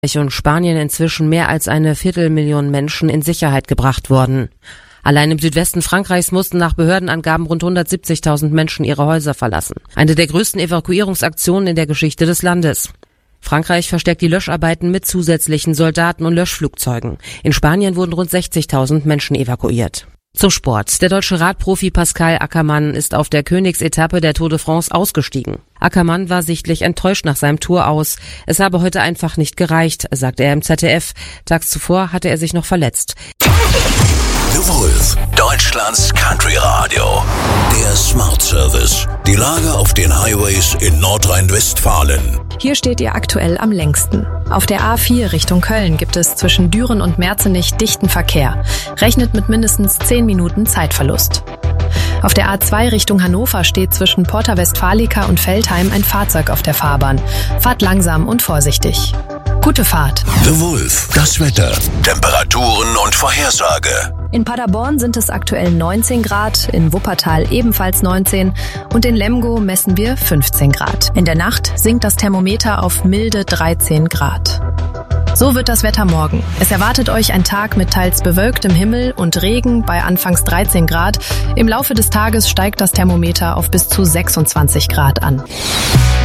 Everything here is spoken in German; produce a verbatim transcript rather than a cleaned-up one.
und Spanien inzwischen mehr als eine Viertelmillion Menschen in Sicherheit gebracht worden. Allein im Südwesten Frankreichs mussten nach Behördenangaben rund hundertsiebzigtausend Menschen ihre Häuser verlassen. Eine der größten Evakuierungsaktionen in der Geschichte des Landes. Frankreich verstärkt die Löscharbeiten mit zusätzlichen Soldaten und Löschflugzeugen. In Spanien wurden rund sechzigtausend Menschen evakuiert. Zum Sport. Der deutsche Radprofi Pascal Ackermann ist auf der Königsetappe der Tour de France ausgestiegen. Ackermann war sichtlich enttäuscht nach seinem Tour aus. Es habe heute einfach nicht gereicht, sagte er im Z D F. Tags zuvor hatte er sich noch verletzt. The Wolf, Deutschlands Country Radio. Der Smart Service. Die Lage auf den Highways in Nordrhein-Westfalen. Hier steht ihr aktuell am längsten. Auf der A vier Richtung Köln gibt es zwischen Düren und Merzenich dichten Verkehr. Rechnet mit mindestens zehn Minuten Zeitverlust. Auf der A zwei Richtung Hannover steht zwischen Porta Westfalica und Veltheim ein Fahrzeug auf der Fahrbahn. Fahrt langsam und vorsichtig. Gute Fahrt. The Wolf, das Wetter, Temperaturen und Vorhersage. In Paderborn sind es aktuell neunzehn Grad, in Wuppertal ebenfalls neunzehn und in Lemgo messen wir fünfzehn Grad. In der Nacht sinkt das Thermometer auf milde dreizehn Grad. So wird das Wetter morgen. Es erwartet euch ein Tag mit teils bewölktem Himmel und Regen bei anfangs dreizehn Grad. Im Laufe des Tages steigt das Thermometer auf bis zu sechsundzwanzig Grad an.